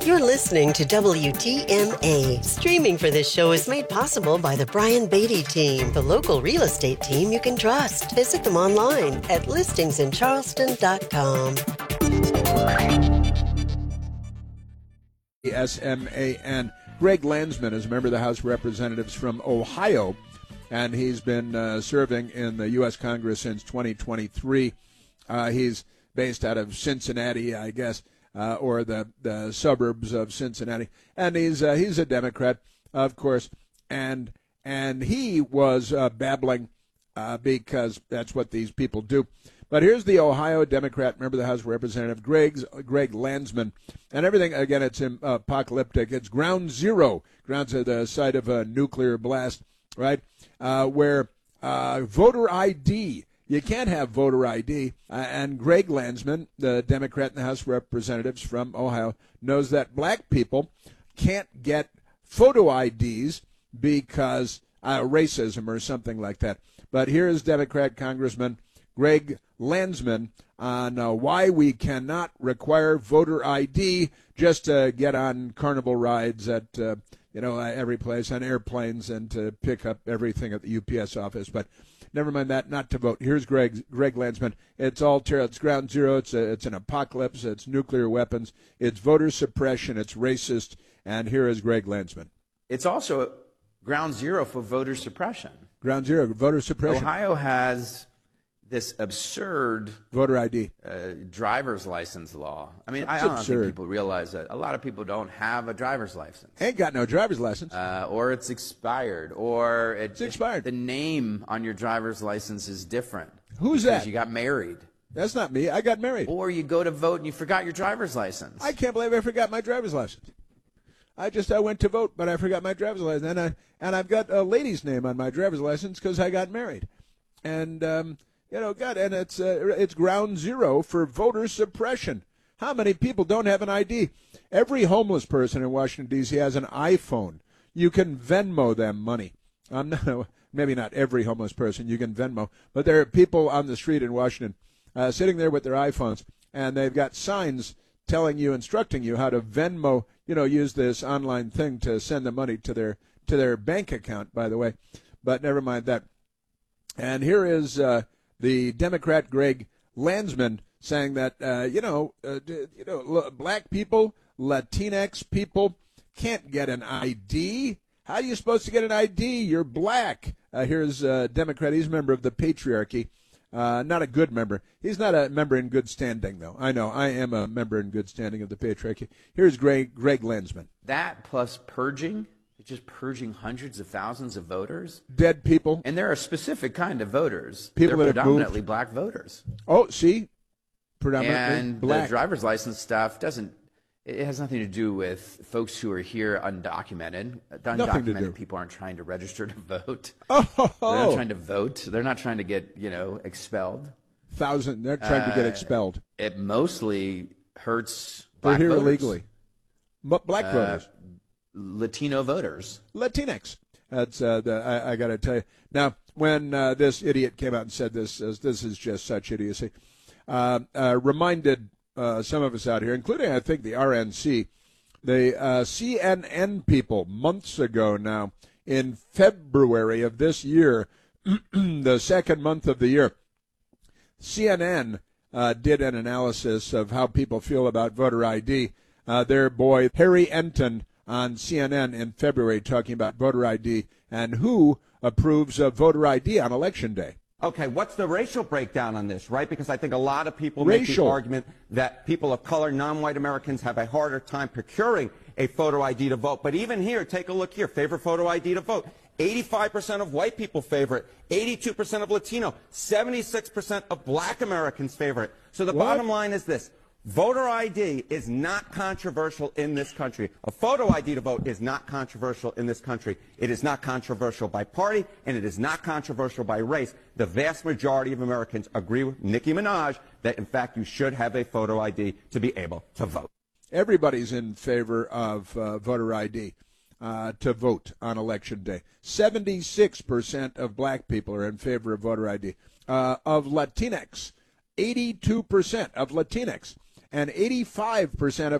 You're listening to WTMA. Streaming for this show is made possible by the Brian Beatty team, the local real estate team you can trust. Visit them online at listingsincharleston.com. SMAN. Greg Landsman is a member of the House of Representatives from Ohio, and he's been serving in the U.S. Congress since 2023. He's based out of Cincinnati, I guess, or the suburbs of Cincinnati, and he's a Democrat, of course, and he was babbling because that's what these people do. But here's the Ohio Democrat, member of the House of Representatives, Greg Landsman, and everything, again, it's apocalyptic. It's ground zero, ground at the site of a nuclear blast, right, where voter ID, you can't have voter ID, and Greg Landsman, the Democrat in the House of Representatives from Ohio, knows that black people can't get photo IDs because racism or something like that. But here is Democrat Congressman Greg Landsman on why we cannot require voter ID just to get on carnival rides at every place, on airplanes, and to pick up everything at the UPS office. But never mind that, not to vote. Here's Greg Landsman. It's all terror. It's ground zero. It's an apocalypse. It's nuclear weapons. It's voter suppression. It's racist. And here is Greg Landsman. It's also ground zero for voter suppression. Ground zero, voter suppression. Ohio has this absurd voter ID driver's license law. I mean, I absurd. don't think people realize that a lot of people don't have a driver's license. Ain't got no driver's license. Or it's expired, or it's expired. The name on your driver's license is different. Who's that? Because you got married. That's not me. I got married. Or you go to vote and you forgot your driver's license. I can't believe I forgot my driver's license. I went to vote, but I forgot my driver's license, and I've got a lady's name on my driver's license because I got married, and and it's ground zero for voter suppression. How many people don't have an ID? Every homeless person in Washington D.C. has an iPhone. You can Venmo them money. Maybe not every homeless person you can Venmo, but there are people on the street in Washington sitting there with their iPhones, and they've got signs instructing you how to Venmo, use this online thing to send the money to their bank account, by the way. But never mind that. And here is the Democrat Greg Landsman saying that, black people, Latinx people can't get an ID. How are you supposed to get an ID? You're black. Here's a Democrat. He's a member of the patriarchy. Not a good member. He's not a member in good standing, though. I know. I am a member in good standing of the patriarchy. Here's Greg Landsman. That plus purging, just purging hundreds of thousands of voters. Dead people. And they're a specific kind of voters. People they're that have predominantly moved. black voters. Oh, see? Predominantly and black. The driver's license stuff it has nothing to do with folks who are here undocumented. Undocumented people aren't trying to register to vote. Oh. They're not trying to vote. They're not trying to get, expelled. They're trying to get expelled. It mostly hurts They're black here voters. illegally. Black voters. Latino voters. Latinx. That's I got to tell you. Now, when this idiot came out and said this is just such idiocy, reminded some of us out here, including, I think, the RNC, the CNN people months ago now, in February of this year, the second month of the year, CNN did an analysis of how people feel about voter ID. Their boy, Harry Enton, on CNN in February talking about voter ID and who approves of voter ID on Election Day. Okay, what's the racial breakdown on this, right? Because I think a lot of people make the argument that people of color, non-white Americans, have a harder time procuring a photo ID to vote. But even here, take a look here, favorite photo ID to vote. 85% of white people favor it, 82% of Latino, 76% of black Americans favor it. So the bottom line is this. Voter ID is not controversial in this country. A photo ID to vote is not controversial in this country. It is not controversial by party, and it is not controversial by race. The vast majority of Americans agree with Nicki Minaj that, in fact, you should have a photo ID to be able to vote. Everybody's in favor of voter ID to vote on Election Day. 76% of black people are in favor of voter ID. Of Latinx, 82% of Latinx. And 85% of